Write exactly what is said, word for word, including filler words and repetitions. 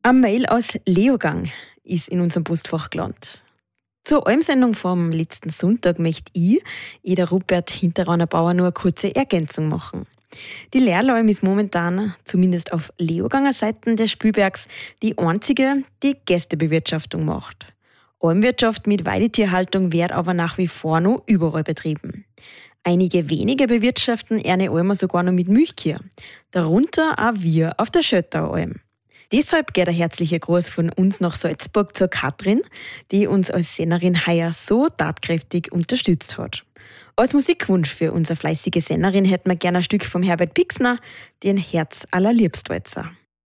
Eine Mail aus Leogang ist in unserem Postfach gelandet. Zur Almsendung vom letzten Sonntag möchte ich, Ida Rupert Hinterrauner-Bauer, nur eine kurze Ergänzung machen. Die Lehrlalm ist momentan, zumindest auf Leoganger Seiten des Spielbergs, die einzige, die Gästebewirtschaftung macht. Almwirtschaft mit Weidetierhaltung wird aber nach wie vor noch überall betrieben. Einige wenige bewirtschaften eine Almer sogar noch mit Milchkühe, darunter auch wir auf der Schöttaualm. Deshalb geht ein herzlicher Gruß von uns nach Salzburg zur Katrin, die uns als Sennerin heuer so tatkräftig unterstützt hat. Als Musikwunsch für unsere fleißige Sennerin hätten wir gerne ein Stück vom Herbert Pixner, den Herz allerliebstwalzer.